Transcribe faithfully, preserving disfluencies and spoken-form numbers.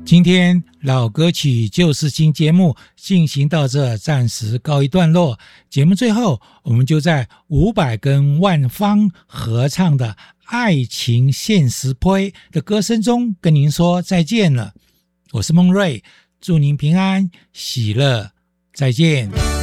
今天老歌曲就是新节目进行到这暂时告一段落，节目最后我们就在伍佰跟万芳合唱的爱情现实批的歌声中跟您说再见了。我是孟瑞，祝您平安喜乐，再见。